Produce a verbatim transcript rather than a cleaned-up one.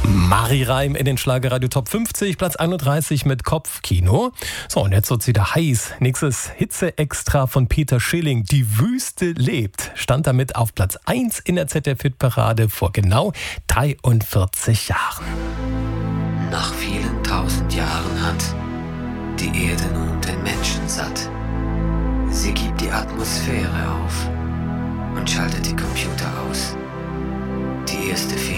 Mari Reim in den Schlagerradio Top fünfzig, Platz einunddreißig mit Kopfkino. So, und jetzt wird's wieder heiß. Nächstes Hitze-Extra von Peter Schilling, Die Wüste lebt, stand damit auf Platz eins in der Z D F-Hitparade vor genau dreiundvierzig Jahren. Nach vielen tausend Jahren hat die Erde nun den Menschen satt. Sie gibt die Atmosphäre auf und schaltet die Computer aus. Die erste Fee